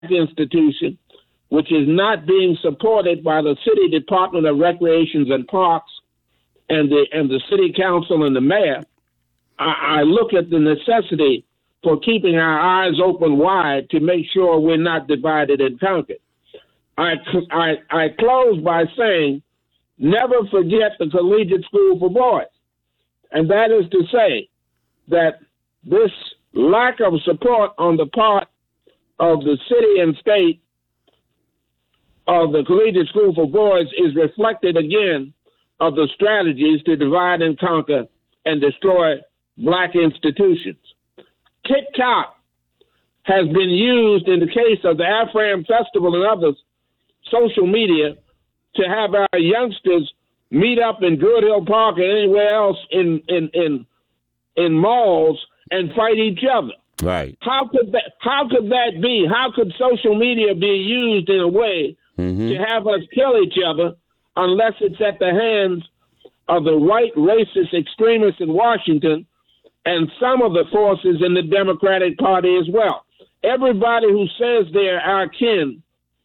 institution, which is not being supported by the City Department of Recreations and Parks and the City Council and the mayor, I look at the necessity for keeping our eyes open wide to make sure we're not divided and conquered. I close by saying, never forget the Collegiate School for Boys. And that is to say that this lack of support on the part of the city and state of the Collegiate School for Boys is reflected again of the strategies to divide and conquer and destroy black institutions. TikTok has been used in the case of the AfRam Festival and others, social media, to have our youngsters meet up in Good Hill Park and anywhere else in malls and fight each other. Right. How could that be? How could social media be used in a way to have us kill each other unless it's at the hands of the white racist extremists in Washington and some of the forces in the Democratic Party as well? Everybody who says they're our kin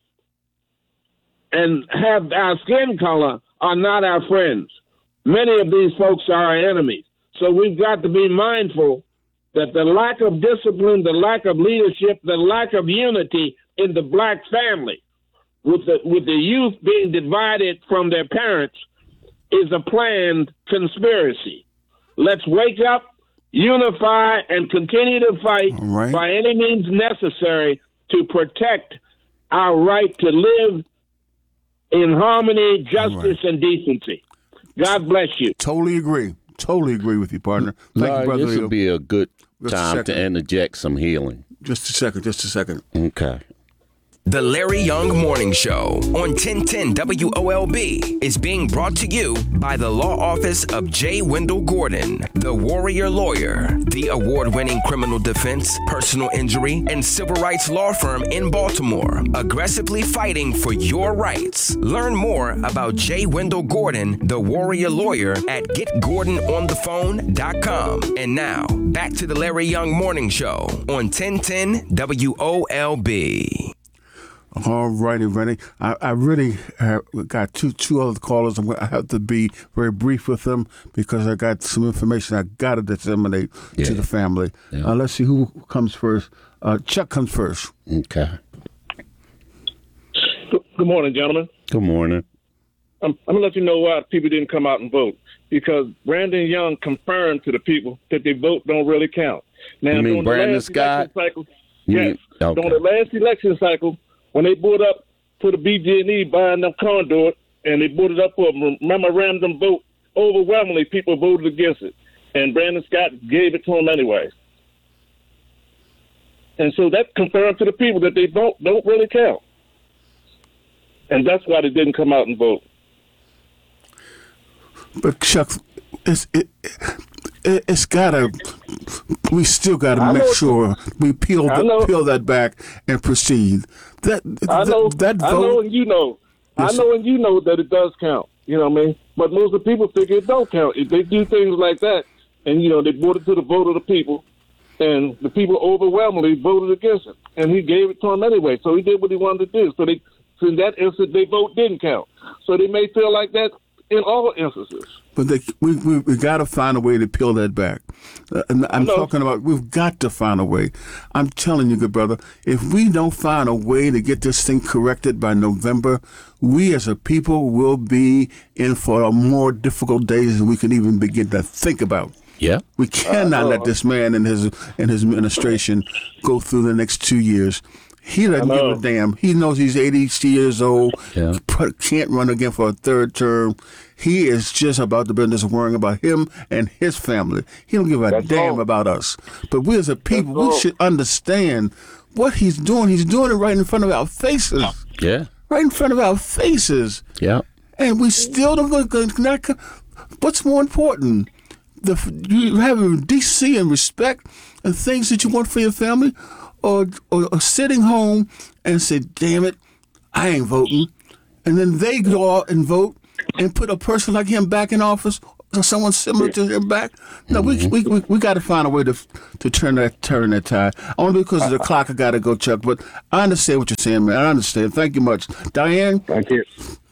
and have our skin color are not our friends. Many of these folks are our enemies. So we've got to be mindful that the lack of discipline, the lack of leadership, the lack of unity in the black family, with the youth being divided from their parents, is a planned conspiracy. Let's wake up, unify, and continue to fight by any means necessary to protect our right to live in harmony, justice, and decency. God bless you. Totally agree with you, partner. Thank you, Brother. This would be a good time to interject some healing. Just a second. Okay. The Larry Young Morning Show on 1010 WOLB is being brought to you by the law office of J. Wendell Gordon, the Warrior Lawyer, the award-winning criminal defense, personal injury, and civil rights law firm in Baltimore, aggressively fighting for your rights. Learn more about J. Wendell Gordon, the Warrior Lawyer at getgordononthephone.com. And now, back to the Larry Young Morning Show on 1010 WOLB. All righty, Rennie. I really got two other callers. I have to be very brief with them because I got some information I got to disseminate to the family. Yeah. Let's see who comes first. Chuck comes first. Okay. Good morning, gentlemen. Good morning. I'm going to let you know why people didn't come out and vote. Because Brandon Young confirmed to the people that their vote don't really count. Now, you mean Brandon Scott? Yes. Okay. During the last election cycle, when they brought up to the BG&E buying them conduit, and they brought it up for a memorandum vote, overwhelmingly people voted against it. And Brandon Scott gave it to him anyway. And so that confirmed to the people that they don't really count. And that's why they didn't come out and vote. But Chuck, it's gotta. We still gotta make sure we peel that back and proceed. That vote. I know, and you know. Yes. I know, and you know that it does count. You know what I mean? But most of the people figure it don't count. If they do things like that, and they brought it to the vote of the people, and the people overwhelmingly voted against it, and he gave it to them anyway. So he did what he wanted to do. So in that instance, their vote didn't count. So they may feel like that in all instances. But we got to find a way to peel that back. I'm talking about we've got to find a way. I'm telling you, good brother, if we don't find a way to get this thing corrected by November, we as a people will be in for more difficult days than we can even begin to think about. Yeah, we cannot let this man and his administration go through the next 2 years. He doesn't give a damn. He knows he's 80 years old, can't run again for a third term. He is just about the business of worrying about him and his family. He don't give a damn about us. But we as a people, we should understand what he's doing. He's doing it right in front of our faces. Yeah. Right in front of our faces. Yeah. And we still don't go. What's more important? You having decency and respect and things that you want for your family? Or sitting home and say, damn it, I ain't voting. And then they go out and vote and put a person like him back in office someone similar to him back? No, we got to find a way to turn that tide. Only because of the clock, I got to go, Chuck. But I understand what you're saying, man. I understand. Thank you much, Diane. Thank you.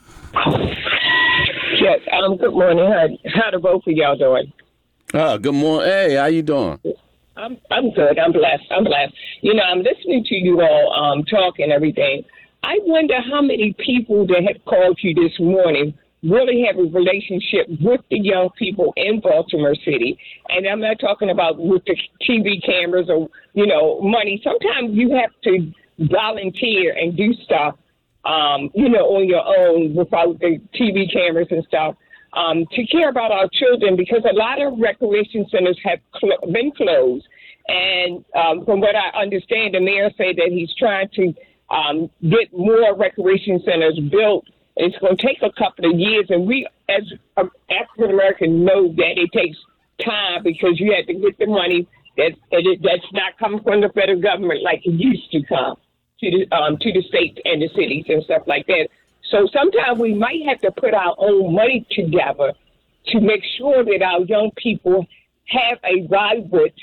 Yes. Good morning. How do both of y'all doing? Good morning. Hey, how you doing? I'm good. I'm blessed. I'm listening to you all talk and everything. I wonder how many people that have called you this morning really have a relationship with the young people in Baltimore City. And I'm not talking about with the TV cameras or, money. Sometimes you have to volunteer and do stuff, on your own without the TV cameras and stuff, to care about our children, because a lot of recreation centers have been closed. And from what I understand, the mayor said that he's trying to get more recreation centers built. It's going to take a couple of years, and we, as African Americans, know that it takes time because you have to get the money that's not coming from the federal government like it used to come to the states and the cities and stuff like that. So sometimes we might have to put our own money together to make sure that our young people have a vibrant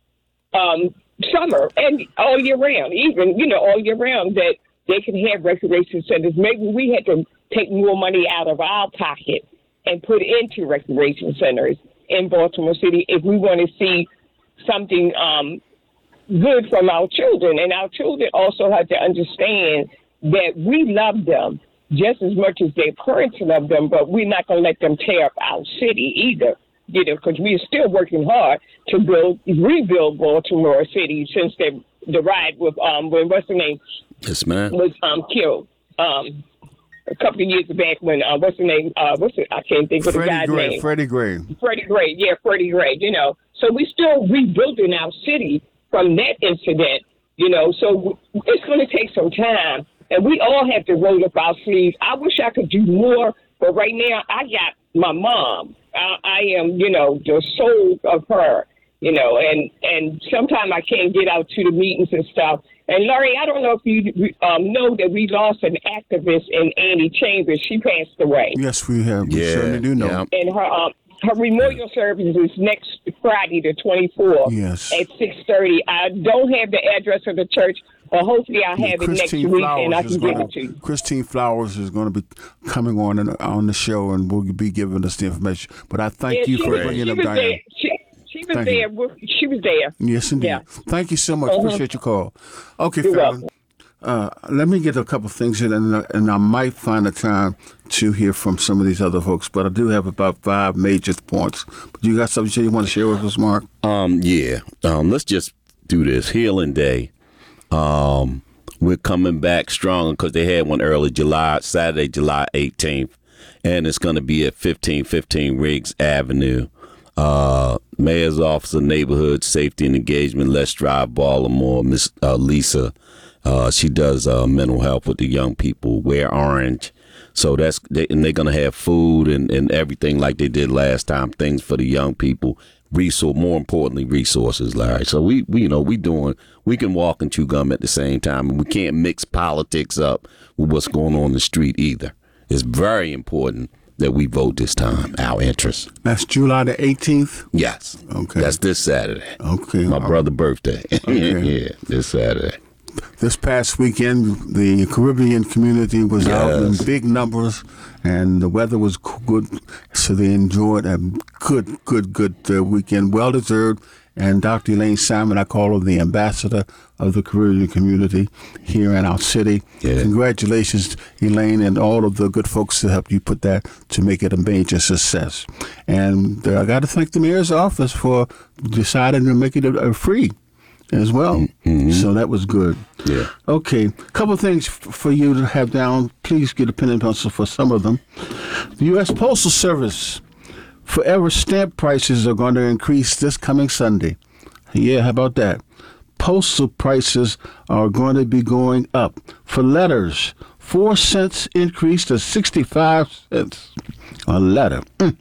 summer and all year round, even, all year round, that they can have recreation centers. Maybe we had to take more money out of our pocket and put into recreation centers in Baltimore City if we want to see something good from our children. And our children also have to understand that we love them just as much as their parents love them, but we're not going to let them tear up our city either, because we're still working hard to rebuild Baltimore City since the ride with when what's the name? Yes, ma'am. Was killed a couple of years back when what's the name? I can't think of the guy's name. Freddie Gray. Freddie Gray. So we're still rebuilding our city from that incident. So it's going to take some time, and we all have to roll up our sleeves. I wish I could do more, but right now I got my mom. I am, the soul of her. And sometimes I can't get out to the meetings and stuff. And Laurie, I don't know if you know that we lost an activist in Annie Chambers. She passed away. Yes, we have. We certainly do know. Yeah. And her memorial service is next Friday, the 24th, at 6:30. I don't have the address of the church, but hopefully I'll have it next week and I can give it to you. Christine Flowers is going to be coming on the show and will be giving us the information. But I thank you for bringing up Diane. She was there. She was there. Yes, indeed. Yeah. Thank you so much. Appreciate your call. Okay, Fallon. Let me get a couple things in, and I might find a time to hear from some of these other folks, but I do have about 5 major points. But you got something you want to share with us, Mark? Yeah. Let's just do this. Healing Day. We're coming back strong because they had one early Saturday, July 18th, and it's going to be at 1515 Riggs Avenue. Mayor's Office of Neighborhood Safety and Engagement, Let's Drive Baltimore, Miss Lisa. She does mental health with the young people. Wear orange. So and they're gonna have food and everything like they did last time. Things for the young people. More importantly, resources, Larry. So we can walk and chew gum at the same time, and we can't mix politics up with what's going on in the street either. It's very important that we vote this time, our interests. That's July the 18th? Yes. Okay. That's this Saturday. Okay. My brother's birthday. Okay. Yeah, this Saturday. This past weekend, the Caribbean community was out in big numbers, and the weather was good, so they enjoyed a good weekend, well-deserved. And Dr. Elaine Simon, I call her the ambassador of the Caribbean community here in our city. Yeah. Congratulations, Elaine, and all of the good folks that helped you put that to make it a major success. And I got to thank the mayor's office for deciding to make it free as well. Mm-hmm. So that was good. Yeah. Okay, couple of things for you to have down. Please get a pen and pencil for some of them. The U.S. Postal Service forever stamp prices are going to increase this coming Sunday. Yeah, how about that? Postal prices are going to be going up. For letters, 4 cents increase to 65 cents a letter.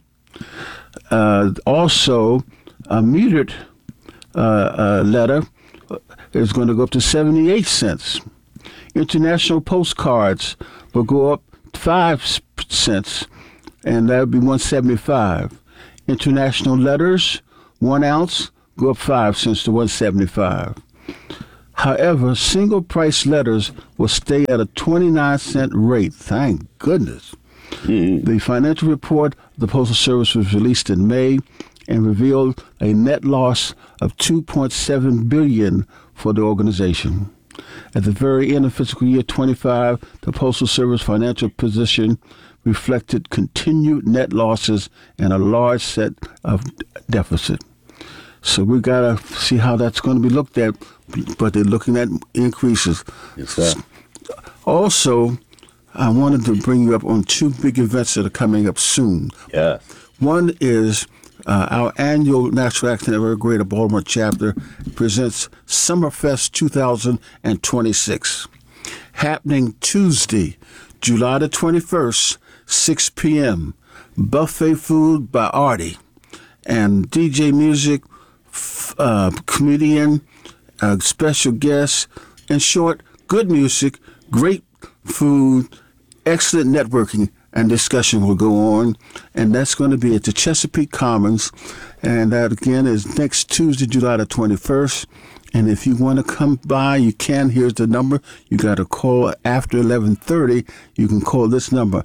Also, a metered letter is going to go up to 78 cents. International postcards will go up 5 cents, and that would be 175. International letters, 1 ounce, go up 5 cents to $1.75. However, single price letters will stay at a 29-cent rate. Thank goodness. The financial report of the Postal Service was released in May and revealed a net loss of $2.7 billion for the organization. At the very end of fiscal year 25, the Postal Service financial position reflected continued net losses and a large set of deficit. So we got to see how that's going to be looked at, but they're looking at increases. Yes, sir. Also, I wanted to bring you up on 2 big events that are coming up soon. Yes. One is our annual National Action Network Greater Baltimore chapter presents Summerfest 2026, happening Tuesday, July the 21st, 6 p.m. Buffet food by Artie and DJ music, comedian, special guests. In short, good music, great food, excellent networking and discussion will go on, and that's going to be at the Chesapeake Commons, and that again is next Tuesday, July the 21st. And if you want to come by, you can. Here's the number. You got to call after 11:30. You can call this number,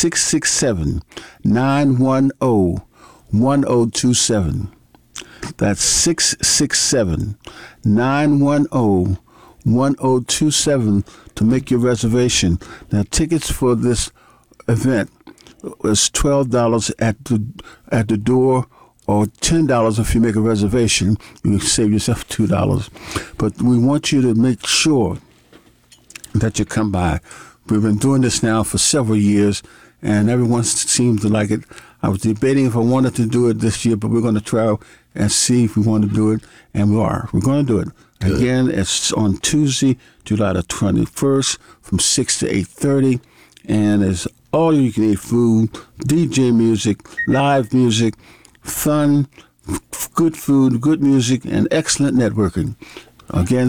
667-910-1027. That's 667-910-1027 to make your reservation. Now, tickets for this event is $12 at the door, or $10 if you make a reservation. You save yourself $2. But we want you to make sure that you come by. We've been doing this now for several years, and everyone seems to like it. I was debating if I wanted to do it this year, but we're going to try and see if we want to do it, and we are. We're going to do it. Good. Again, it's on Tuesday, July the 21st, from 6 to 8:30, and it's all you can eat food, DJ music, live music, fun, good food, good music, and excellent networking. Again,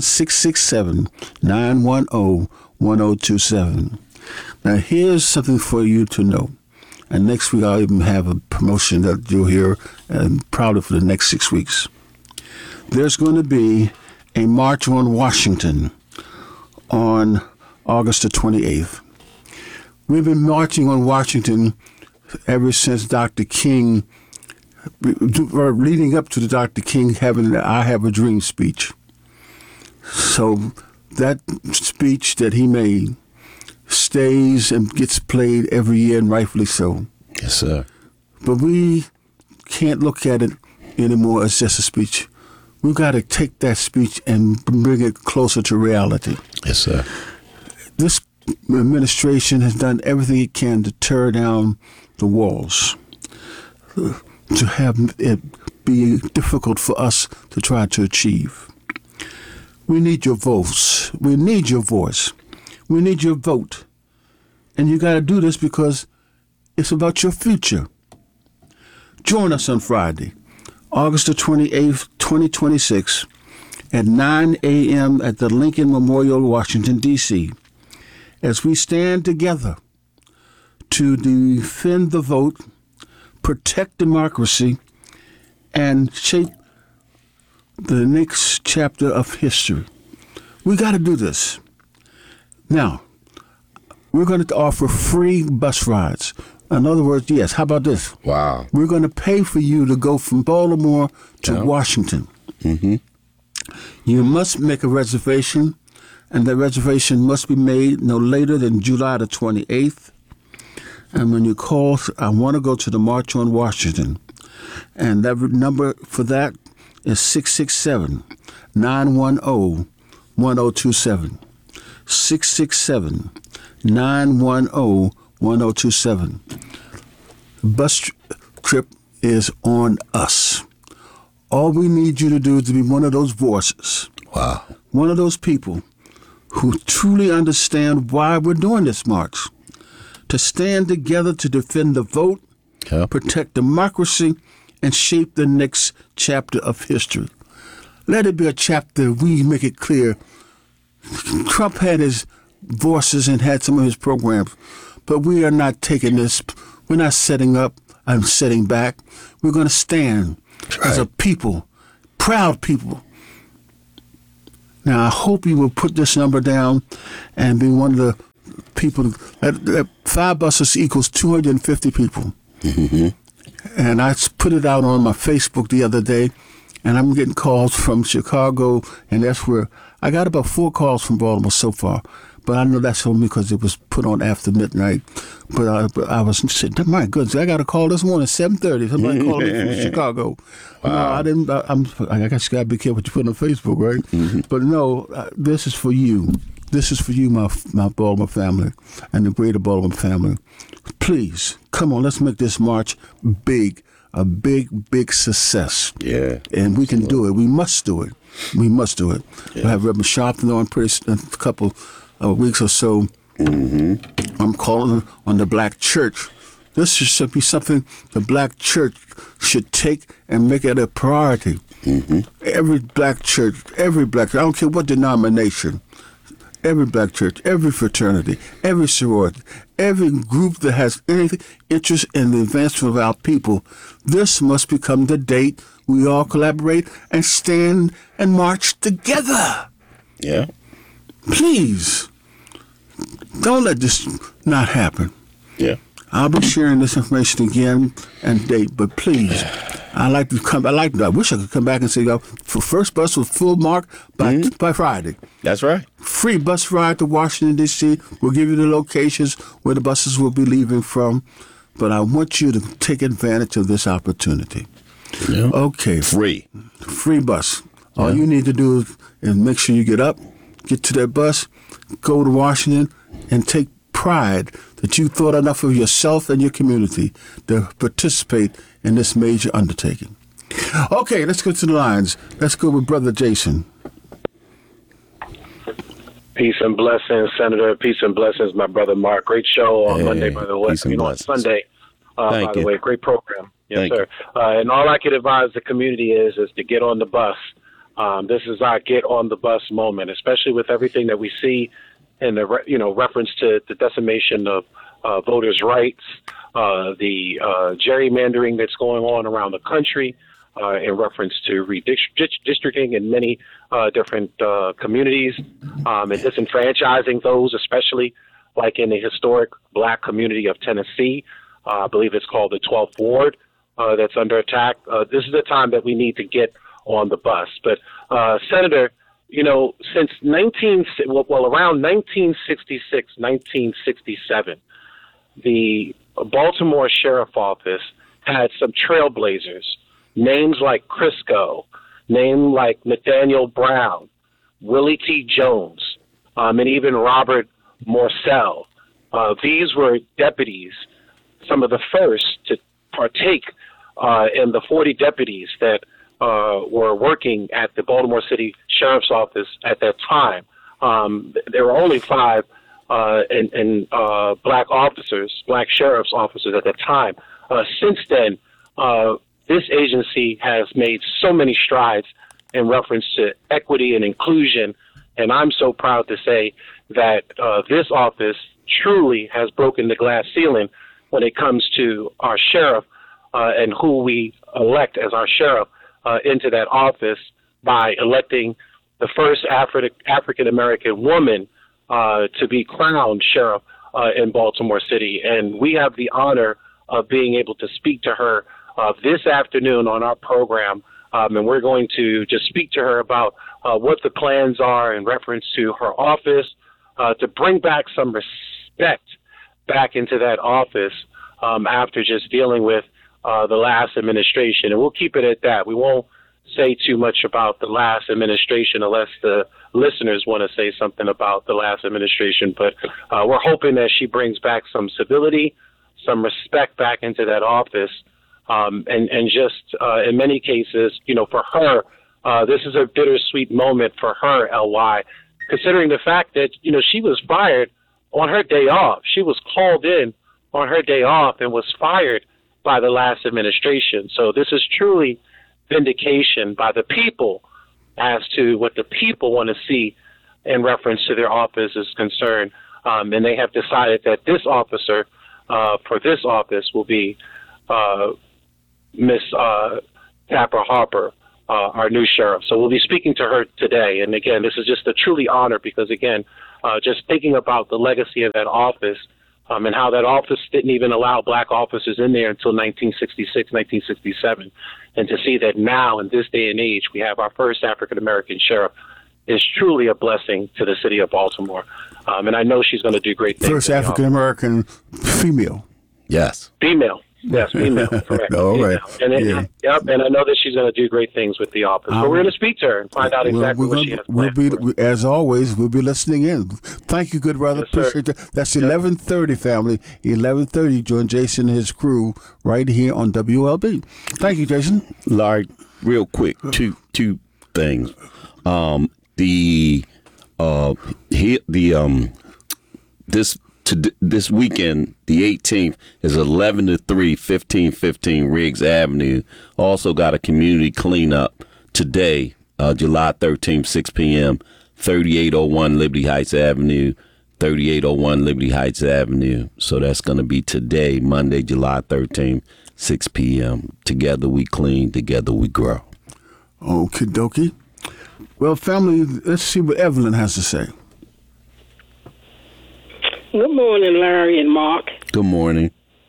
667-910-1027. Now, here's something for you to know. And next week, I'll even have a promotion that you'll hear, probably for the next 6 weeks. There's going to be a March on Washington on August the 28th. We've been marching on Washington ever since Dr. King, leading up to the Dr. King having the I Have a Dream speech. So that speech that he made stays and gets played every year, and rightfully so. Yes, sir. But we can't look at it anymore as just a speech. We've got to take that speech and bring it closer to reality. Yes, sir. This administration has done everything it can to tear down the walls, to have it be difficult for us to try to achieve. We need your votes. We need your voice. We need your vote. And you got to do this because it's about your future. Join us on Friday, August the 28th, 2026, at 9 a.m. at the Lincoln Memorial, Washington, D.C., as we stand together to defend the vote, protect democracy, and shape the next chapter of history. We got to do this. Now, we're going to offer free bus rides. In other words, yes, how about this? Wow. We're going to pay for you to go from Baltimore to Washington. Mm-hmm. You must make a reservation, and the reservation must be made no later than July the 28th. And when you call, I want to go to the March on Washington. And that number for that is 667-910-1027. 667-910-1027. The bus trip is on us. All we need you to do is to be one of those voices. Wow. One of those people who truly understand why we're doing this march. To stand together to defend the vote, protect democracy, and shape the next chapter of history. Let it be a chapter we make it clear. Trump had his voices and had some of his programs, but we are not taking this. We're not setting up I'm sitting back. We're going to stand as a people, proud people. Now, I hope you will put this number down and be one of the people. That 5 buses equals 250 people. Mm-hmm. And I put it out on my Facebook the other day, and I'm getting calls from Chicago, and that's where I got about 4 calls from Baltimore so far. But I know that's only because it was put on after midnight. But I was saying, my goodness, I got a call this morning at 7:30. Somebody called me from Chicago. Wow. No, I didn't. I guess you got to be careful what you put on Facebook, right? Mm-hmm. But no, this is for you. This is for you, my Baltimore family and the greater Baltimore family. Please, come on, let's make this march big, a big, big success. Yeah. And we can do it. We must do it. We must do it. Yeah. We'll have Reverend Sharpton on in a couple weeks or so. Mm-hmm. I'm calling on the black church. This should be something the black church should take and make it a priority. Mm-hmm. Every black church, I don't care what denomination, every black church, every fraternity, every sorority, every group that has any interest in the advancement of our people, this must become the date we all collaborate and stand and march together. Yeah. Please, don't let this not happen. Yeah. I'll be sharing this information again and date, but please, I wish I could come back and say, for first bus with full mark by Friday. That's right. Free bus ride to Washington, D.C. We'll give you the locations where the buses will be leaving from, but I want you to take advantage of this opportunity. Yeah. Okay. Free bus. All you need to do is make sure you get up, get to that bus, go to Washington, and take pride that you thought enough of yourself and your community to participate in this major undertaking. Okay, let's go to the lines. Let's go with Brother Jason. Peace and blessings, Senator. Peace and blessings, my brother Mark. Great show on Monday, by the way. On Sunday, by the way. Great program. Yes, sir. And all I could advise the community is to get on the bus. This is our get on the bus moment, especially with everything that we see in the reference to the decimation of voters' rights, the gerrymandering that's going on around the country, in reference to redistricting in many different communities, and disenfranchising those, especially like in the historic black community of Tennessee. I believe it's called the 12th Ward that's under attack. This is the time that we need to get on the bus. But Senator, since around 1966, 1967, the Baltimore Sheriff Office had some trailblazers, names like Crisco, names like Nathaniel Brown, Willie T. Jones, and even Robert Morcell. These were deputies, some of the first to partake in the 40 deputies that were working at the Baltimore City Sheriff's Office at that time. There were only 5 black officers, black sheriff's officers at that time. Since then, this agency has made so many strides in reference to equity and inclusion, and I'm so proud to say that this office truly has broken the glass ceiling when it comes to our sheriff and who we elect as our sheriff into that office by electing the first African-American woman to be crowned sheriff in Baltimore City. And we have the honor of being able to speak to her this afternoon on our program. And we're going to just speak to her about what the plans are in reference to her office, to bring back some respect back into that office after just dealing with the last administration. And we'll keep it at that. We won't say too much about the last administration unless the listeners want to say something about the last administration. But we're hoping that she brings back some civility, some respect back into that office. And just in many cases, for her, this is a bittersweet moment for her, LY, considering the fact that, she was fired on her day off. She was called in on her day off and was fired by the last administration. So this is truly vindication by the people as to what the people want to see in reference to their office is concerned. And they have decided that this officer for this office will be Miss Tapper Harper, our new sheriff. So we'll be speaking to her today. And again, this is just a truly honor because, again, just thinking about the legacy of that office and how that office didn't even allow black officers in there until 1966, 1967. And to see that now in this day and age, we have our first African-American sheriff is truly a blessing to the city of Baltimore. And I know she's going to do great things. First African-American female. Yes. Female. Yes, female. Correct. All right. And and I know that she's going to do great things with the office. But we're going to speak to her and find out exactly what she has planned. As always, we'll be listening in. Thank you, good brother. Yes, appreciate that. That's 11:30, family. 11:30. Join Jason and his crew right here on WLB. Thank you, Jason. Larry, real quick, two things. This weekend, the 18th, is 11 to 3, 1515 Riggs Avenue. Also got a community cleanup today, July 13th, 6 p.m., 3801 Liberty Heights Avenue, 3801 Liberty Heights Avenue. So that's going to be today, Monday, July 13th, 6 p.m. Together we clean, together we grow. Okie dokie. Well, family, let's see what Evelyn has to say. Good morning, Larry and Mark. Good morning.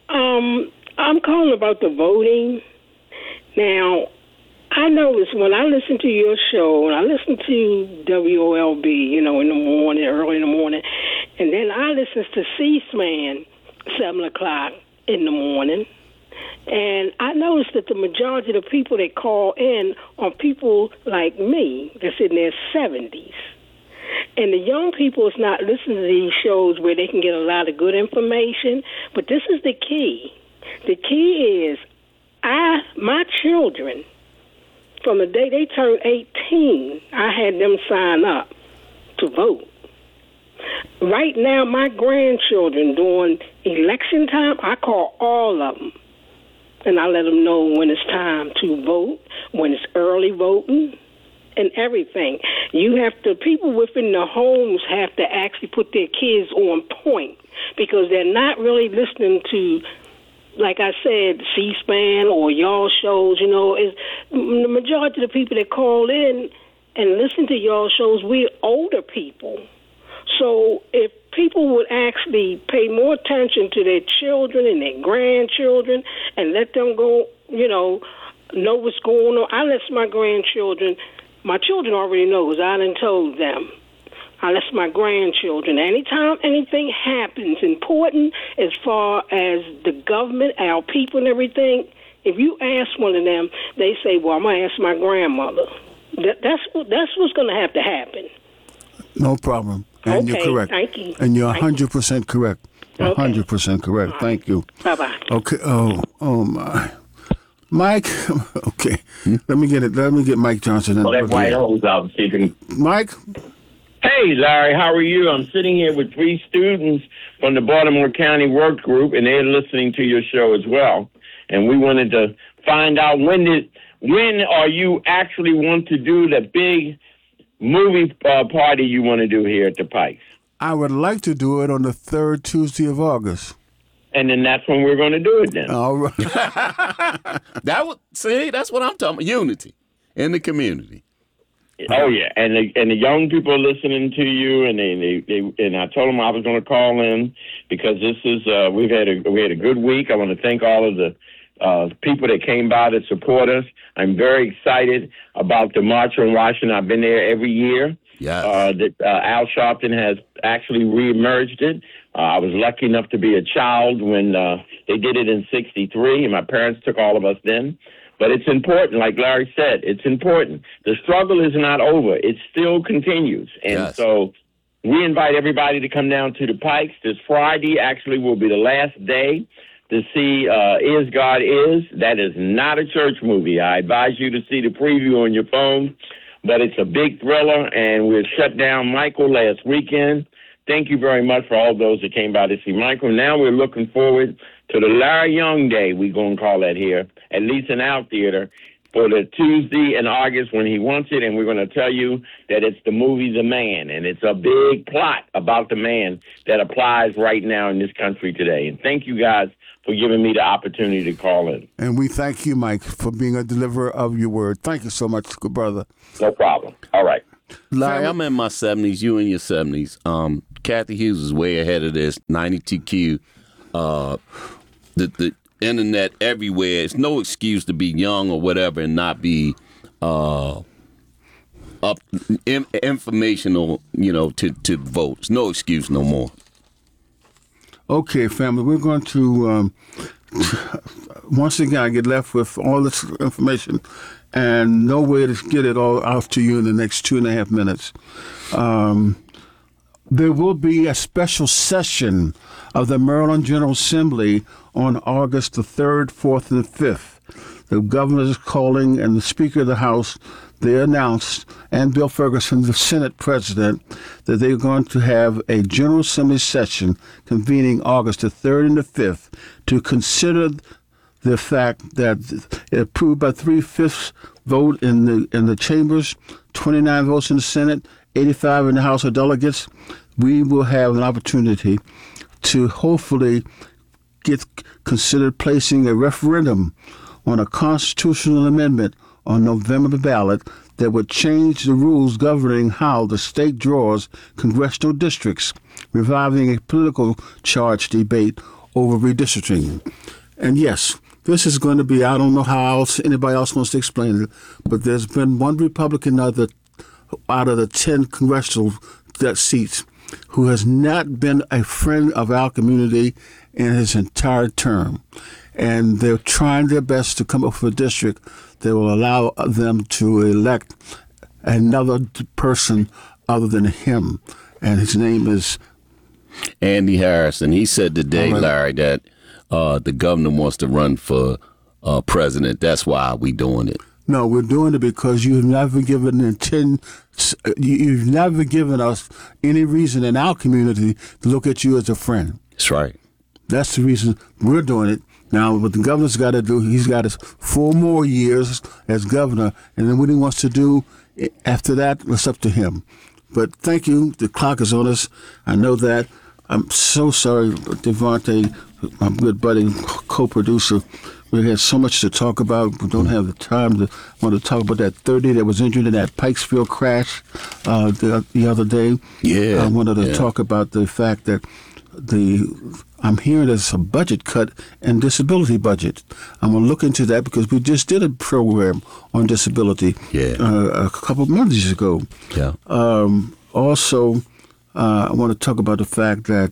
I'm calling about the voting. Now, I noticed when I listen to your show, and I listen to WOLB, in the morning, early in the morning, and then I listen to C-SPAN, 7 o'clock in the morning, and I noticed that the majority of the people that call in are people like me that's in their 70s. And the young people is not listening to these shows where they can get a lot of good information. But this is the key. The key is my children, from the day they turned 18, I had them sign up to vote. Right now, my grandchildren, during election time, I call all of them. And I let them know when it's time to vote, when it's early voting, and everything. People within the homes have to actually put their kids on point because they're not really listening to, like I said, C-SPAN or y'all shows. Is the majority of the people that call in and listen to y'all shows, we're older people. So if people would actually pay more attention to their children and their grandchildren and let them go, know what's going on. I let my grandchildren. My children already know because I done told them. Unless my grandchildren, anytime anything happens important as far as the government, our people and everything, if you ask one of them, they say, well, I'm going to ask my grandmother. That's what's going to have to happen. No problem. And okay, you're correct. Thank you. And you're 100% correct. 100% correct. Thank you. Bye-bye. Okay. Oh, my. Mike, okay. Let me get Mike Johnson. Well, that white hole's out speaking. Mike? Hey, Larry, how are you? I'm sitting here with 3 students from the Baltimore County Work Group, and they're listening to your show as well. And we wanted to find out when are you actually want to do the big movie party you want to do here at the Pikes? I would like to do it on the 3rd Tuesday of August. And then that's when we're going to do it then. All right. That's what I'm talking about. Unity in the community. Oh yeah, and the young people are listening to you, and they I told them I was going to call in because this is we had a good week. I want to thank all of the people that came by to support us. I'm very excited about the March on Washington. I've been there every year. Yeah. Al Sharpton has actually reemerged it. I was lucky enough to be a child when they did it in '63, and my parents took all of us then. But it's important, like Larry said, it's important. The struggle is not over. It still continues. And so we invite everybody to come down to the Pikes. This Friday actually will be the last day to see Is God Is. That is not a church movie. I advise you to see the preview on your phone. But it's a big thriller, and we shut down Michael last weekend. Thank you very much for all those that came by to see Michael. Now we're looking forward to the Larry Young Day, we're going to call that here, at least in our theater, for the Tuesday in August when he wants it. And we're going to tell you that it's the movie The Man, and it's a big plot about the man that applies right now in this country today. And thank you guys for giving me the opportunity to call in. And we thank you, Mike, for being a deliverer of your word. Thank you so much, good brother. No problem. All right. Larry, I'm in my 70s, you in your 70s. Kathy Hughes is way ahead of this. 92Q, the internet everywhere. It's no excuse to be young or whatever and not be informational, to vote. It's no excuse no more. Okay, family, we're going to once again get left with all this information and no way to get it all out to you in the next 2.5 minutes. There will be a special session of the Maryland General Assembly on August the 3rd, 4th, and 5th. The governor is calling, and the Speaker of the House, they announced, and Bill Ferguson, the Senate President, that they're going to have a General Assembly session convening August the 3rd and the 5th to consider the fact that it approved by 3/5 vote in the chambers, 29 votes in the Senate, 85 in the House of Delegates. We will have an opportunity to hopefully get considered placing a referendum on a constitutional amendment on November ballot that would change the rules governing how the state draws congressional districts, reviving a political charge debate over redistricting. And yes, this is going to be, I don't know how else anybody else wants to explain it, but there's been one Republican out of the 10 congressional seats who has not been a friend of our community in his entire term. And they're trying their best to come up with a district that will allow them to elect another person other than him. And his name is Andy Harrison. He said today, Larry, that the governor wants to run for president. That's why we doing it. No, we're doing it because you've never given you've never given us any reason in our community to look at you as a friend. That's right. That's the reason we're doing it. Now, what the governor's got to do, he's got 4 more years as governor, and then what he wants to do after that, it's up to him. But thank you. The clock is on us. I know that. I'm so sorry, Devontae, my good buddy, co-producer. We had so much to talk about. We don't have the time to want to talk about that 30 that was injured in that Pikesville crash the other day. Yeah. I wanted to talk about the fact that I'm hearing there's a budget cut in disability budget. I'm going to look into that because we just did a program on disability a couple of months ago. Yeah. Also, I want to talk about the fact that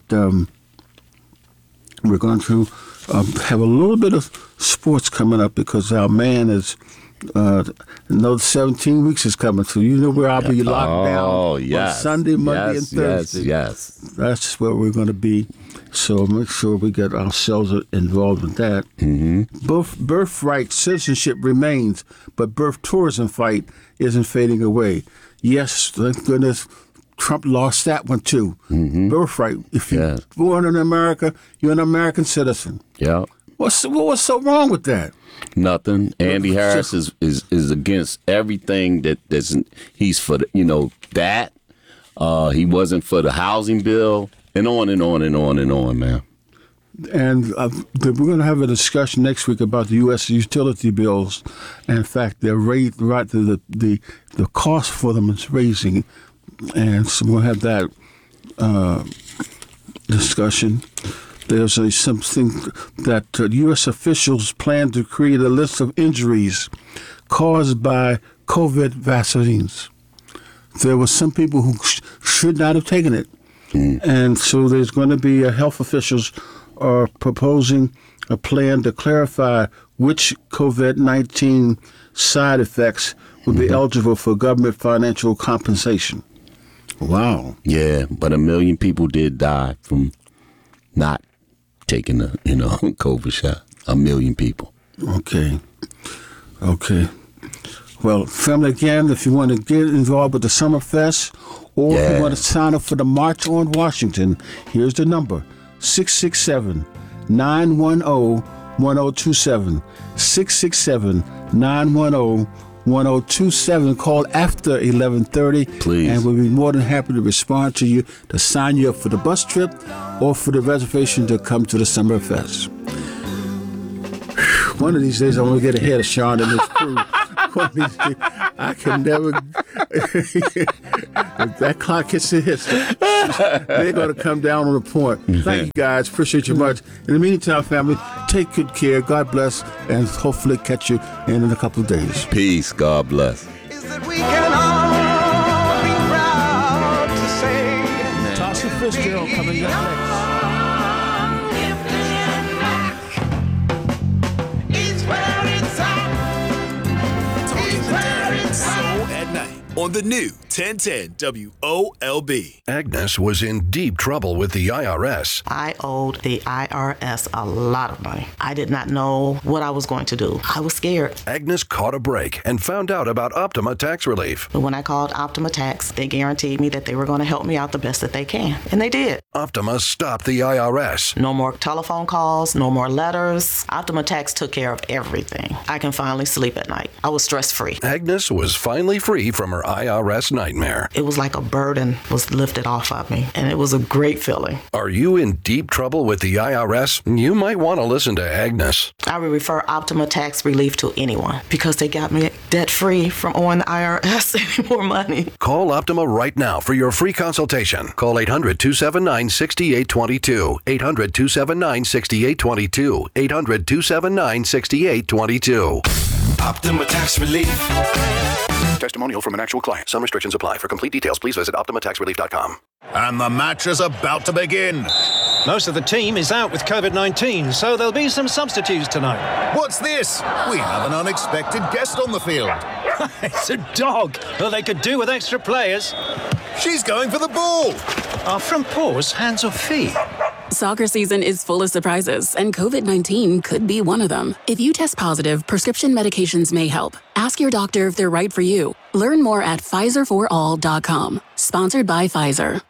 we're going to have a little bit of sports coming up because our man is another 17 weeks is coming, so you know where I'll be locked down on Sunday, Monday, and Thursday. Yes. That's where we're going to be. So make sure we get ourselves involved with that. Mm-hmm. Birthright citizenship remains, but birth tourism fight isn't fading away. Yes, thank goodness Trump lost that one too. Mm-hmm. Birthright. If you're born in America, you're an American citizen. Yeah. What's so wrong with that? Nothing. Andy Harris is against everything he's for that. He wasn't for the housing bill, and on and on and on and on, man. And we're going to have a discussion next week about the U.S. utility bills. And in fact, their rate, right, the cost for them is raising, and so we'll have that discussion. There's something that U.S. officials plan to create a list of injuries caused by COVID vaccines. There were some people who should not have taken it. And so there's going to be health officials are proposing a plan to clarify which COVID-19 side effects would be eligible for government financial compensation. Wow. Yeah, but 1 million people did die from not taking the COVID shot. 1 million people. Okay. Well, family, again, if you want to get involved with the Summerfest or if you want to sign up for the March on Washington, here's the number, 667-910-1027. 667-910-1027. Call after 11:30. Please. And we'll be more than happy to respond to you to sign you up for the bus trip or for the reservation to come to the Summerfest. One of these days, I'm going to get ahead of Sean and his crew. One of these days, I can never. If that clock hits, they're going to come down on the point. Thank you, guys. Appreciate you much. In the meantime, family, take good care. God bless, and hopefully catch you in a couple of days. Peace. God bless. Tasha Fitzgerald coming up next. On the new 1010 WOLB. Agnes was in deep trouble with the IRS. I owed the IRS a lot of money. I did not know what I was going to do. I was scared. Agnes caught a break and found out about Optima Tax Relief. But when I called Optima Tax, they guaranteed me that they were going to help me out the best that they can. And they did. Optima stopped the IRS. No more telephone calls, no more letters. Optima Tax took care of everything. I can finally sleep at night. I was stress-free. Agnes was finally free from her IRS nightmare. It was like a burden was lifted off of me, and it was a great feeling. Are you in deep trouble with the IRS? You might want to listen to Agnes. I would refer Optima Tax Relief to anyone because they got me debt-free from owing the IRS any more money. Call Optima right now for your free consultation. Call 800-279-6822. 800-279-6822. 800-279-6822. Optima Tax Relief. Testimonial from an actual client. Some restrictions apply. For complete details, please visit OptimaTaxRelief.com. And the match is about to begin. Most of the team is out with COVID-19, so there'll be some substitutes tonight. What's this? We have an unexpected guest on the field. It's a dog. Well, they could do with extra players. She's going for the ball. Are front paws hands or feet? Soccer season is full of surprises, and COVID-19 could be one of them. If you test positive, prescription medications may help. Ask your doctor if they're right for you. Learn more at PfizerForAll.com. Sponsored by Pfizer.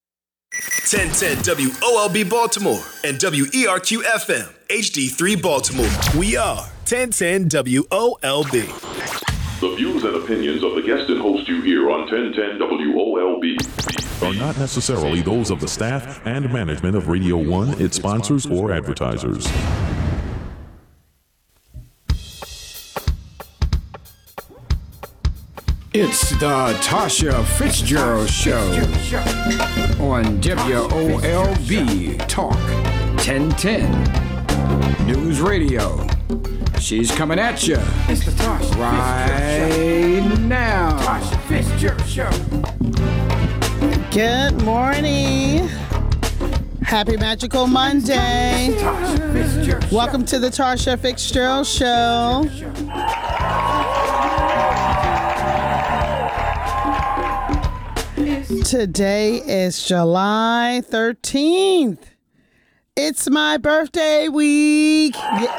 1010 WOLB Baltimore and WERQ-FM HD3 Baltimore. We are 1010 WOLB. The views and opinions of the guest and host you hear on 1010 WOLB are not necessarily those of the staff and management of Radio 1, its sponsors, or advertisers. It's the Tasha Fitzgerald Show on WOLB Talk 1010 News Radio. She's coming at you right now. Tasha Fitzgerald Show. Good morning. Happy Magical Monday. Welcome to the Tasha Fitzgerald Show. Today is July 13th. It's my birthday week.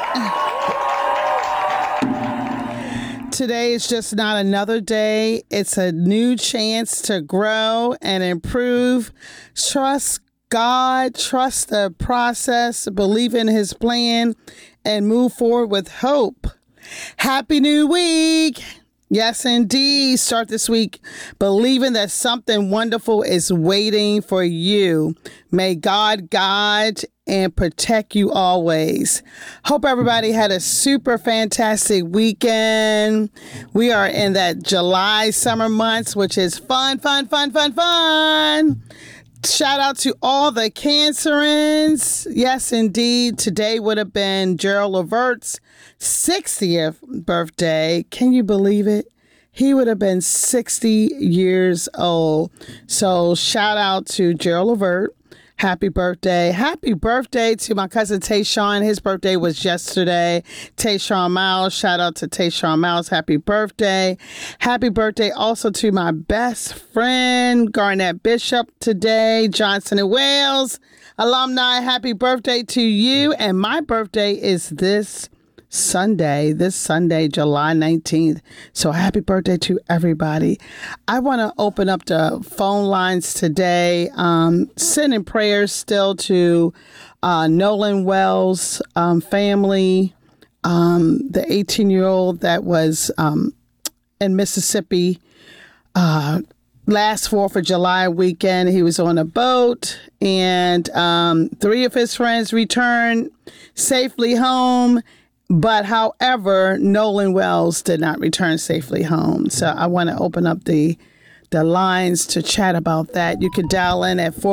Today is just not another day. It's a new chance to grow and improve. Trust God, trust the process, believe in His plan, and move forward with hope. Happy New Week. Yes, indeed. Start this week believing that something wonderful is waiting for you. May God guide and protect you always. Hope everybody had a super fantastic weekend. We are in that July summer months, which is fun. Shout out to all the Cancerins. Yes, indeed. Today would have been Gerald Levert's 60th birthday. Can you believe it? He would have been 60 years old. So shout out to Gerald Levert. Happy birthday. Happy birthday to my cousin Tayshawn. His birthday was yesterday. Tayshawn Miles. Shout out to Tayshawn Miles. Happy birthday. Happy birthday also to my best friend, Garnett Bishop, today. Johnson & Wales alumni. Happy birthday to you. And my birthday is this Sunday, July 19th. So happy birthday to everybody. I want to open up the phone lines today. Sending prayers still to Nolan Wells' family, the 18-year-old that was in Mississippi last 4th of July weekend. He was on a boat, and 3 of his friends returned safely home. But however, Nolan Wells did not return safely home. So I want to open up the lines to chat about that. You can dial in at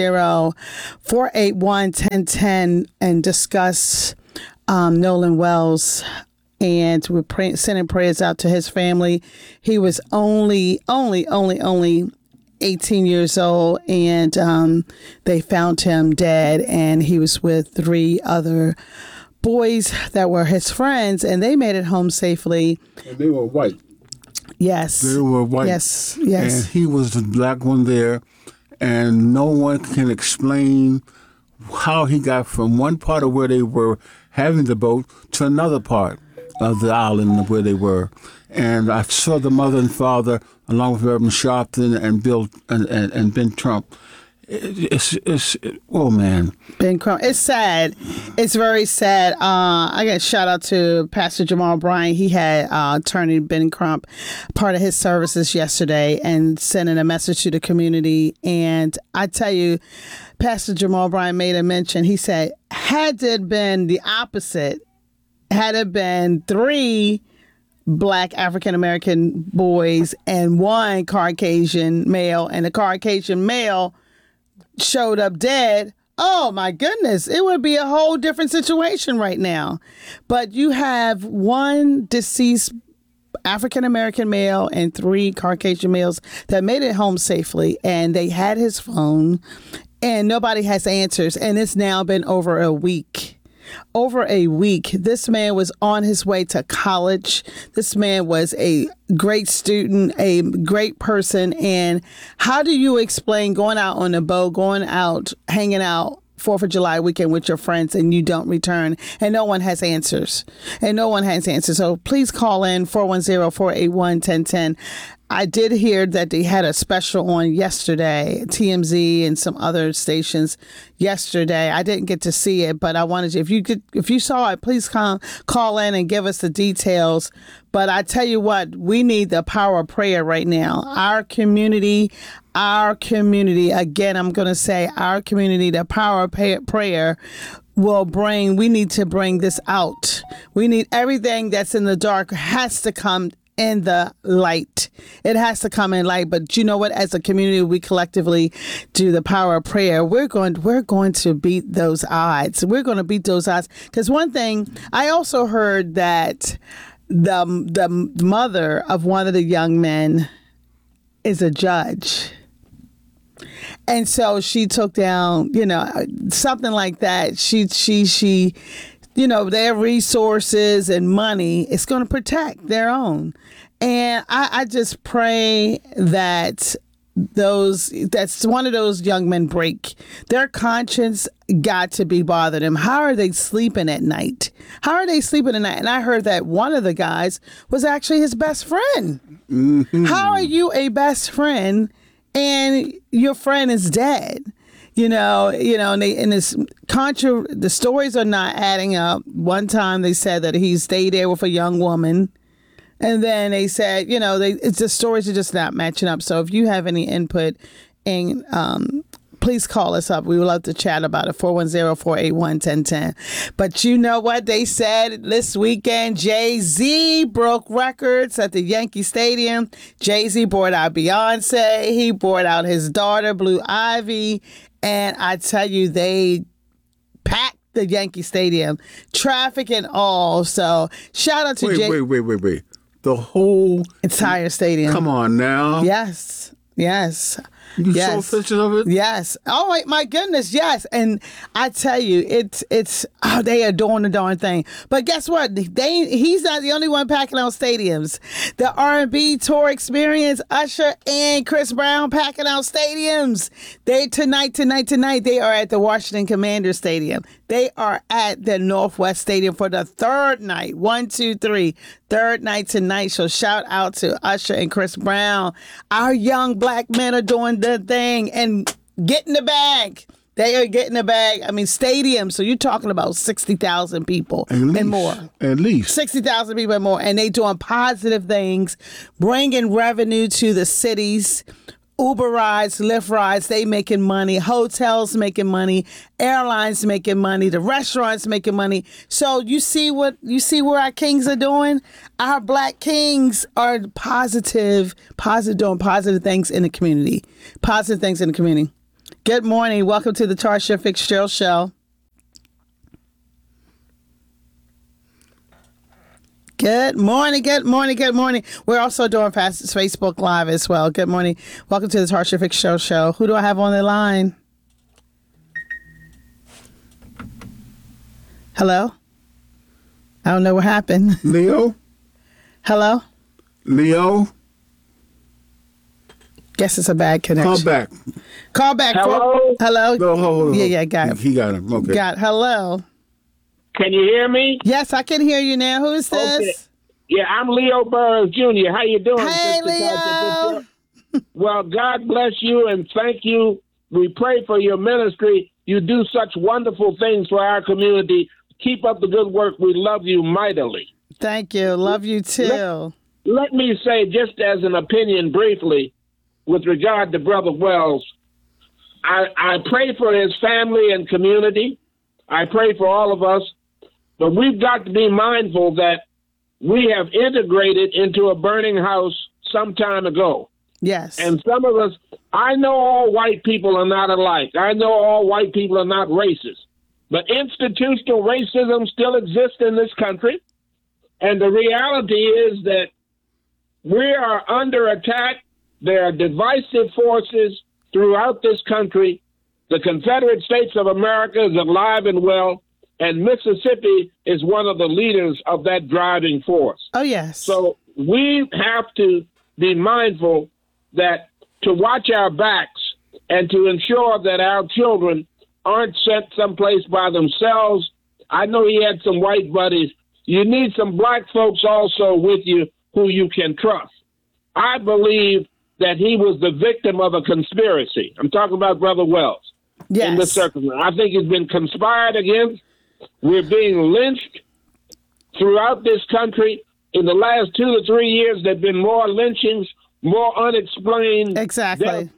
410-481-1010 and discuss Nolan Wells. And we're sending prayers out to his family. He was only 18 years old, and they found him dead, and he was with 3 other boys that were his friends, and they made it home safely. And they were white. Yes. They were white. Yes. And he was the black one there, and no one can explain how he got from one part of where they were having the boat to another part of the island where they were. And I saw the mother and father, along with Reverend Sharpton and Bill and Ben Trump. Oh man, Ben Crump. It's sad. It's very sad. I got a shout out to Pastor Jamal Bryant. He had attorney Ben Crump part of his services yesterday and sending a message to the community. And I tell you, Pastor Jamal Bryant made a mention. He said, had it been the opposite, had it been 3 Black African-American boys and 1 Caucasian male, and the Caucasian male showed up dead, oh my goodness, it would be a whole different situation right now. But you have 1 deceased African-American male and 3 Caucasian males that made it home safely, and they had his phone, and nobody has answers, and it's now been over a week. Over a week. This man was on his way to college. This man was a great student, a great person. And how do you explain going out on a boat, going out, hanging out 4th of July weekend with your friends, and you don't return, and no one has answers? So please call in 410-481-1010. I did hear that they had a special on yesterday, TMZ and some other stations yesterday. I didn't get to see it, but I wanted to, if you saw it, please call in and give us the details. But I tell you what, we need the power of prayer right now. Our community, again, I'm going to say our community, the power of prayer we need to bring this out. We need everything that's in the dark has to come in the light. It has to come in light. But you know what? As a community, we collectively do the power of prayer. We're going to beat those odds. We're going to beat those odds. Because one thing, I also heard that the mother of one of the young men is a judge. And so she took down, something like that. She their resources and money is going to protect their own. And I just pray that that's one of those young men break. Their conscience got to be bothered them. How are they sleeping at night? And I heard that one of the guys was actually his best friend. Mm-hmm. How are you a best friend and your friend is dead? The stories are not adding up. One time they said that he stayed there with a young woman. And then they said, the stories are just not matching up. So if you have any input, and please call us up. We would love to chat about it, 410-481-1010. But you know what they said this weekend? Jay-Z broke records at the Yankee Stadium. Jay-Z brought out Beyonce. He brought out his daughter, Blue Ivy. And I tell you, they packed the Yankee Stadium, traffic and all. So shout out to Jay. Wait. The whole entire stadium. Come on now. Yes. You saw pictures of it? Yes. Oh my goodness, yes. And I tell you, they are doing the darn thing. But guess what? He's not the only one packing out stadiums. The R&B tour experience, Usher and Chris Brown packing out stadiums. Tonight, they are at the Washington Commanders Stadium. They are at the Northwest Stadium for the 3rd night. 1, 2, 3. 3rd night tonight. So shout out to Usher and Chris Brown. Our young black men are doing the thing and getting the bag. They are getting the bag. I mean, stadium. So you're talking about 60,000 people and more. At least 60,000 people and more. And they doing positive things, bringing revenue to the cities. Uber rides, Lyft rides, they making money. Hotels making money. Airlines making money. The restaurants making money. So you see what our kings are doing? Our black kings are doing positive things in the community. Positive things in the community. Good morning. Welcome to the Tarsha Fitzgerald Show. Good morning. We're also doing Facebook Live as well. Good morning. Welcome to the Tarsha Fitzgerald Show. Who do I have on the line? Hello? I don't know what happened. Leo? Hello? Leo? Guess it's a bad connection. Call back. Hello? Hello? No, hold on. Yeah, got him. He got him. Okay. Hello? Can you hear me? Yes, I can hear you now. Who is this? Okay. Yeah, I'm Leo Burroughs Jr. How you doing? Hey, Leo. Well, God bless you and thank you. We pray for your ministry. You do such wonderful things for our community. Keep up the good work. We love you mightily. Thank you. Love you too. Let me say, just as an opinion briefly, with regard to Brother Wells, I pray for his family and community. I pray for all of us. But we've got to be mindful that we have integrated into a burning house some time ago. Yes. And some of us, I know all white people are not alike. I know all white people are not racist. But institutional racism still exists in this country. And the reality is that we are under attack. There are divisive forces throughout this country. The Confederate States of America is alive and well. And Mississippi is one of the leaders of that driving force. Oh, yes. So we have to be mindful that to watch our backs and to ensure that our children aren't sent someplace by themselves. I know he had some white buddies. You need some black folks also with you who you can trust. I believe that he was the victim of a conspiracy. I'm talking about Brother Wells. Yes. In this circumstance. I think he's been conspired against. We're being lynched throughout this country. In the last 2 to 3 years, there have been more lynchings, more unexplained deaths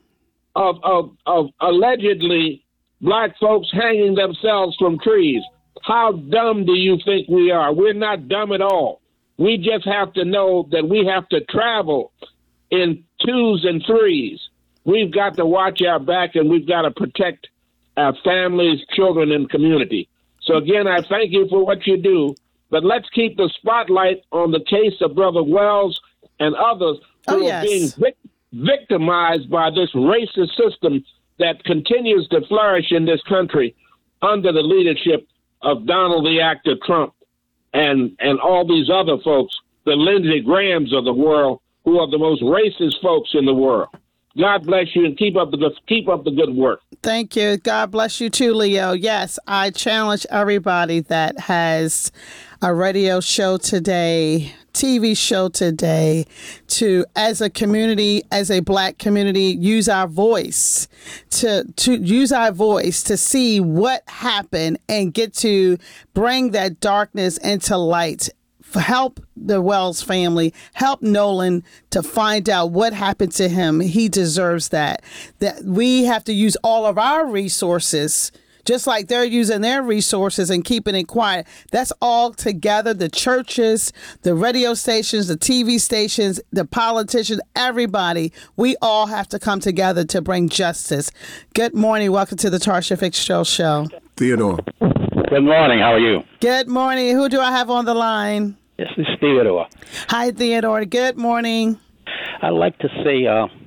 of allegedly black folks hanging themselves from trees. How dumb do you think we are? We're not dumb at all. We just have to know that we have to travel in 2s and 3s. We've got to watch our back, and we've got to protect our families, children, and community. So, again, I thank you for what you do, but let's keep the spotlight on the case of Brother Wells and others who are being victimized by this racist system that continues to flourish in this country under the leadership of Donald the Actor Trump and all these other folks, the Lindsey Grahams of the world, who are the most racist folks in the world. God bless you and keep up the good work. Thank you. God bless you too, Leo. Yes, I challenge everybody that has a radio show today, TV show today, to, as a community, as a black community, use our voice to use our voice to see what happened and get to bring that darkness into light. Help the Wells family, help Nolan to find out what happened to him. He deserves that. That we have to use all of our resources, just like they're using their resources and keeping it quiet. That's all together. The churches, the radio stations, the TV stations, the politicians, everybody. We all have to come together to bring justice. Good morning. Welcome to the Tarsha Fitzgerald Show. Theodore. Good morning. How are you? Good morning. Who do I have on the line? This is Theodore. Hi, Theodore. Good morning. I'd like to say,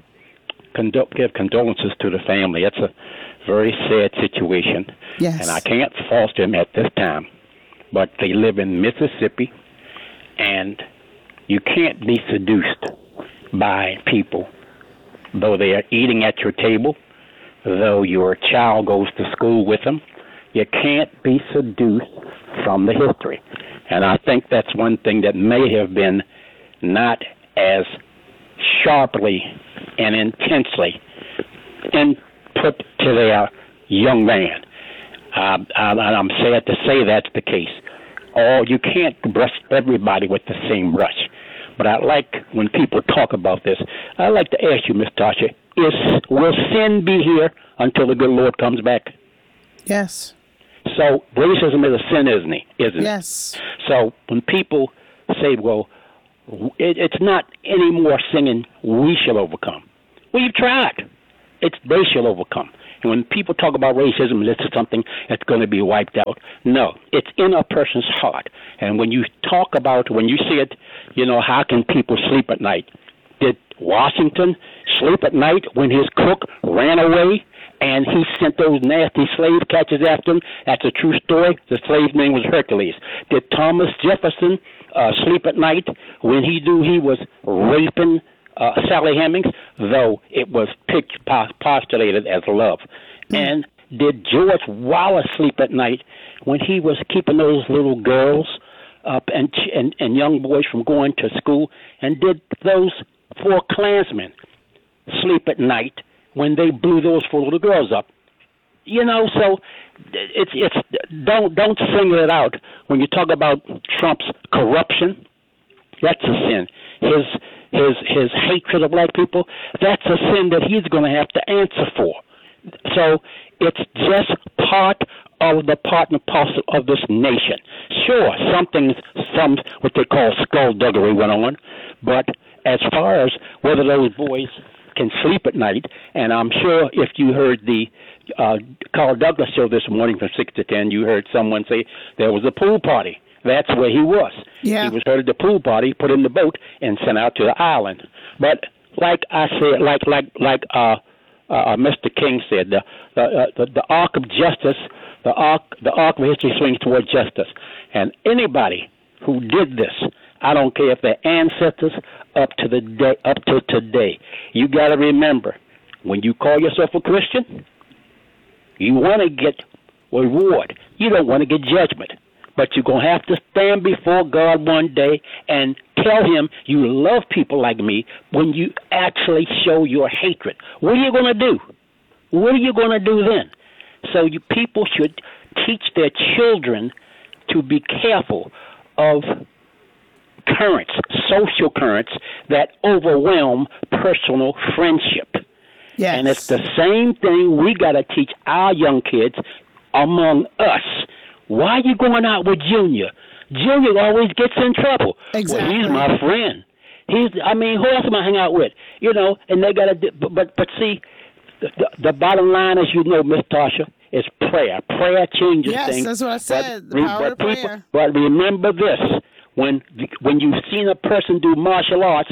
give condolences to the family. It's a very sad situation. Yes. And I can't fault them at this time. But they live in Mississippi, and you can't be seduced by people, though they are eating at your table, though your child goes to school with them. You can't be seduced from the history. And I think that's one thing that may have been not as sharply and intensely input to their young man. I'm sad to say that's the case. You can't brush everybody with the same brush. But I like, when people talk about this, I like to ask you, Ms. Tasha, will sin be here until the good Lord comes back? Yes. So racism is a sin, isn't it? Yes. So when people say, well, it's not any more singing, we shall overcome. Well, you've tried. It's they shall overcome. And when people talk about racism, this is something that's going to be wiped out. No, it's in a person's heart. And when you talk about, when you see it, how can people sleep at night? Did Washington sleep at night when his cook ran away and he sent those nasty slave catchers after him? That's a true story. The slave's name was Hercules. Did Thomas Jefferson sleep at night when he knew he was raping Sally Hemings, though it was postulated as love? And did George Wallace sleep at night when he was keeping those little girls up and young boys from going to school? And did those 4 Klansmen sleep at night when they blew those 4 little girls up? So it's don't single it out when you talk about Trump's corruption. That's a sin. His hatred of black people, that's a sin that he's going to have to answer for. So it's just part of the part and parcel of this nation. Sure, some what they call skullduggery went on, but as far as whether those boys can sleep at night, and I'm sure if you heard the Carl Douglas show this morning from 6 to 10, you heard someone say there was a pool party. That's where he was. Yeah. He was heard at the pool party, put in the boat, and sent out to the island. But like I said, like Mr. King said, the arc of justice, the arc of history swings toward justice. And anybody who did this, I don't care if they're ancestors up to today, you got to remember, when you call yourself a Christian, you want to get reward. You don't want to get judgment. But you're going to have to stand before God one day and tell him you love people like me when you actually show your hatred. What are you going to do? What are you going to do then? So people should teach their children to be careful of currents, social currents that overwhelm personal friendship. Yes. And it's the same thing we got to teach our young kids among us. Why are you going out with Junior? Junior always gets in trouble. Exactly. Well, he's my friend. Who else am I hang out with? And they got to, but see, the bottom line, as you know, Miss Tasha, is prayer. Prayer changes things. Yes, that's what I said. The power of prayer. But remember this: when you've seen a person do martial arts,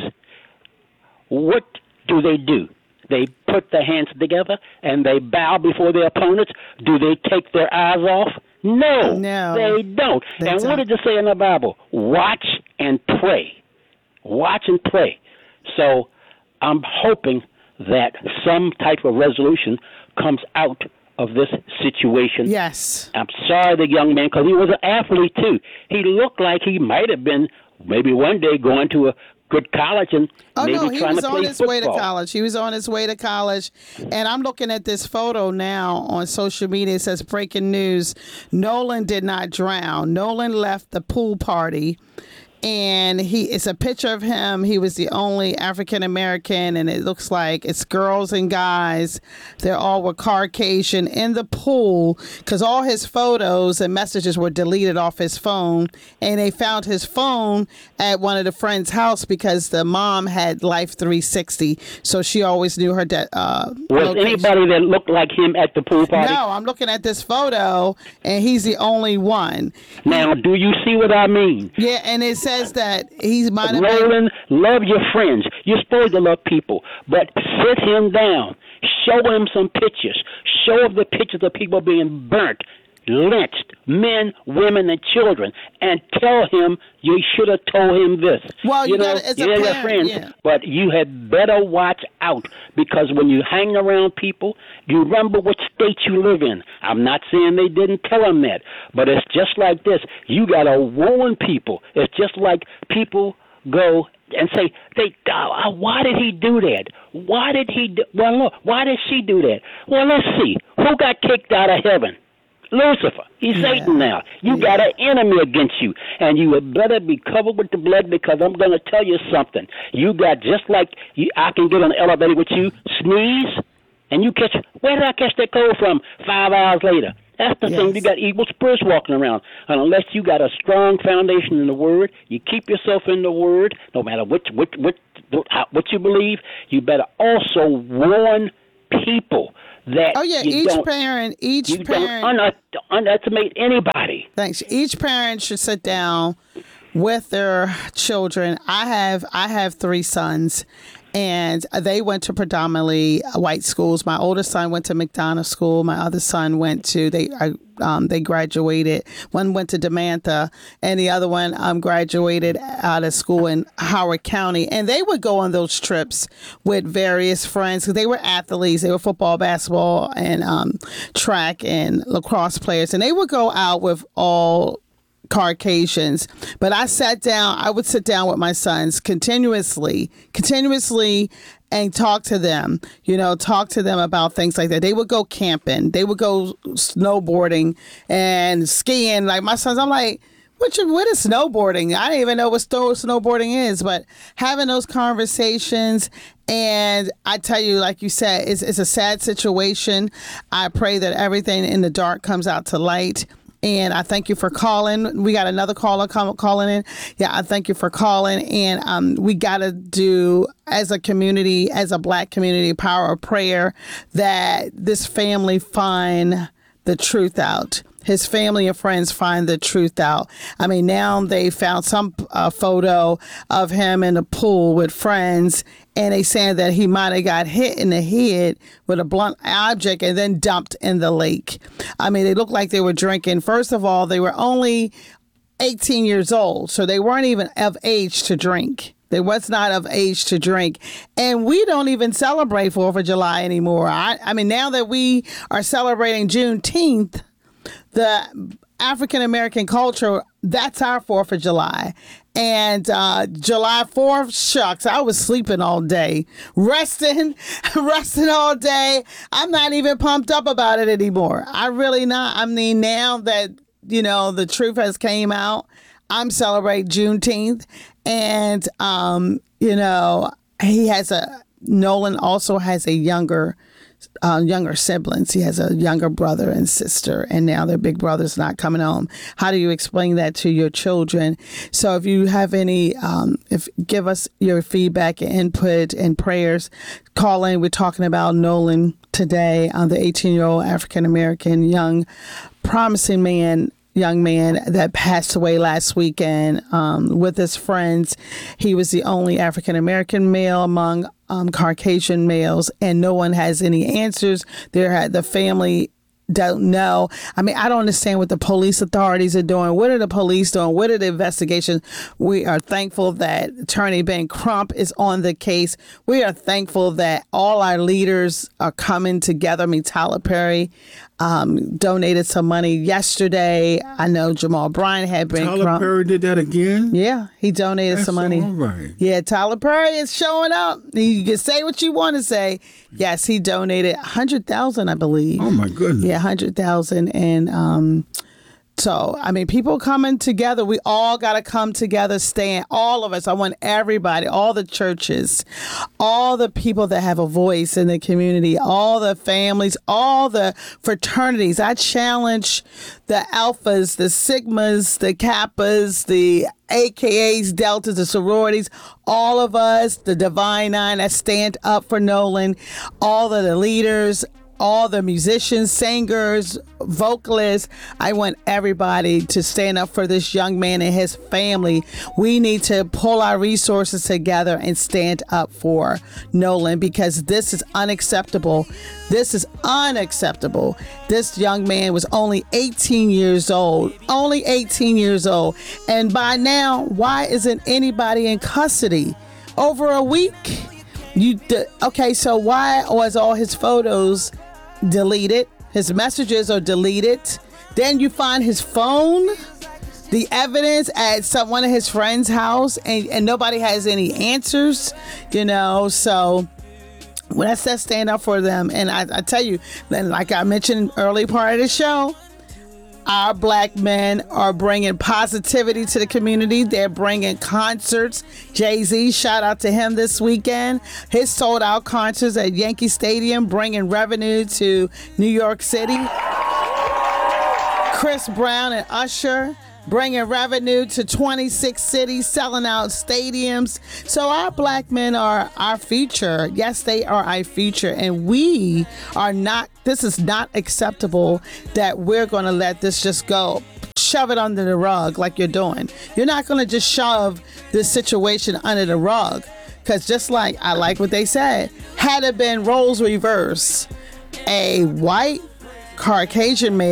what do? They put their hands together and they bow before their opponents. Do they take their eyes off? No, they don't. What did it say in the Bible? Watch and pray. Watch and pray. So I'm hoping that some type of resolution comes out of this situation. Yes. I'm sorry, the young man, because he was an athlete too. He looked like he might have been maybe one day going to a good college and maybe trying to play football. He was on his way to college. He was on his way to college. And I'm looking at this photo now on social media. It says, breaking news, Nolan did not drown. Nolan left the pool party. And it's a picture of him. He was the only African American, and it looks like it's girls and guys. They all were Caucasian in the pool because all his photos and messages were deleted off his phone. And they found his phone at one of the friends' house because the mom had Life 360, so she always knew her was location. Anybody that looked like him at the pool party? No, I'm looking at this photo, and he's the only one. Now, do you see what I mean? Yeah, and it says that he might have Roland, love your friends. You're supposed to love people, but sit him down. Show him some pictures. Show him the pictures of people being burnt, lynched, men, women, and children, and tell him you should have told him this. Well, you know, your friends, but you had better watch out, because when you hang around people, you remember what state you live in. I'm not saying they didn't tell him that, but it's just like this. You got to warn people. It's just like people go and say, why did he do that? Why did he why did she do that? Well, let's see. Who got kicked out of heaven? Lucifer. He's Satan now. You got an enemy against you, and you had better be covered with the blood, because I'm going to tell you something. You got just like I can get on the elevator with you, sneeze, and you catch. Where did I catch that cold from? 5 hours later. That's the thing. You got evil spirits walking around. And unless you got a strong foundation in the Word, you keep yourself in the Word, no matter what you believe, you better also warn people that each parent don't underestimate anybody. Thanks. Each parent should sit down with their children. I have 3 sons, and they went to predominantly white schools. My oldest son went to McDonough School. My other son went to they graduated. One went to DeMatha, and the other one graduated out of school in Howard County. And they would go on those trips with various friends, because they were athletes. They were football, basketball, and track and lacrosse players. And they would go out with all Caucasians. But I would sit down with my sons continuously and talk to them about things like that. They would go camping, they would go snowboarding and skiing. Like my sons, I'm like, what is snowboarding? I didn't even know what snowboarding is. But having those conversations, and I tell you, like you said, it's a sad situation. I pray that everything in the dark comes out to light. And I thank you for calling. We got another caller calling in. Yeah, I thank you for calling. And we got to do, as a community, as a Black community, power of prayer, that this family find the truth out. His family and friends find the truth out. I mean, now they found some photo of him in the pool with friends, and they saying that he might have got hit in the head with a blunt object and then dumped in the lake. I mean, they looked like they were drinking. First of all, they were only 18 years old, so they weren't even of age to drink. They was not of age to drink. And we don't even celebrate 4th of July anymore. I mean, now that we are celebrating Juneteenth, the African American culture, that's our 4th of July. And July 4th, shucks, I was sleeping all day, resting all day. I'm not even pumped up about it anymore. I really not. I mean, now that, the truth has came out, I'm celebrating Juneteenth. And, Nolan also has a younger siblings. He has a younger brother and sister, and now their big brother's not coming home. How do you explain that to your children? So if you have any, give us your feedback and input and prayers. Call in. We're talking about Nolan today, the 18-year-old African-American young man that passed away last weekend with his friends. He was the only African-American male among Caucasian males, and no one has any answers. The family don't know. I mean, I don't understand what the police authorities are doing. What are the police doing? What are the investigations? We are thankful that Attorney Ben Crump is on the case. We are thankful that all our leaders are coming together. I mean, Tyler Perry donated some money yesterday. I know Jamal Bryant had Ben Crump. Tyler Perry did that again? Yeah, he donated some money. All right. Yeah, Tyler Perry is showing up. You can say what you want to say. Yes, he donated $100,000, I believe. Oh my goodness. Yeah, $100,000, and so I mean, people coming together. We all got to come together, stand. All of us. I want everybody, all the churches, all the people that have a voice in the community, all the families, all the fraternities. I challenge the Alphas, the Sigmas, the Kappas, the AKAs, Deltas, the sororities, all of us, the Divine Nine that stand up for Nolan, all of the leaders, all the musicians, singers, vocalists. I want everybody to stand up for this young man and his family. We need to pull our resources together and stand up for Nolan, because this is unacceptable. This is unacceptable. This young man was only 18 years old. Only 18 years old. And by now, why isn't anybody in custody? Over a week? Okay, so why was all his photos deleted? His messages are deleted. Then you find his phone, the evidence at one of his friend's house, and nobody has any answers, so when I said stand up for them, and I tell you, then like I mentioned early part of the show, Our black men are bringing positivity to the community. They're bringing concerts. Jay-Z, shout out to him this weekend. His sold-out concerts at Yankee Stadium, bringing revenue to New York City. Chris Brown and Usher, bringing revenue to 26 cities, selling out stadiums. So our black men are our future. Yes, they are our future. And we are not, this is not acceptable that we're going to let this just go. Shove it under the rug like you're doing. You're not going to just shove this situation under the rug. Because just like, I like what they said, had it been roles reversed, a white Caucasian male